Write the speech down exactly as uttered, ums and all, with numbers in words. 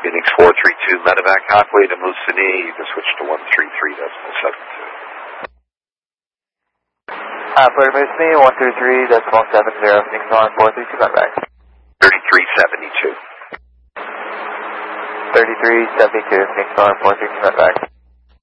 Phoenix four three two, medevac halfway to Moosonee, you can switch to one three three decimal seven two. Halfway to Moosonee, one three three decimal seven zero, Phoenix one four three two, medevac. thirty-three seventy-two. thirty-three seventy-two, Phoenix one four three two, medevac.